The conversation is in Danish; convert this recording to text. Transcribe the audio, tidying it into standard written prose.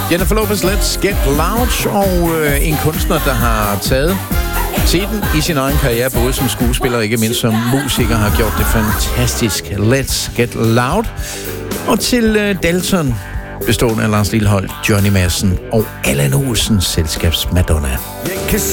Jennifer Lopez, Let's Get Loud, og en kunstner, der har taget teten i sin egen karriere, både som skuespiller og ikke mindst som musiker, har gjort det fantastisk. Let's Get Loud. Og til Dalton, bestående af Lars Lillehold, Johnny Madsen og Allan Olsens selskabs Madonna.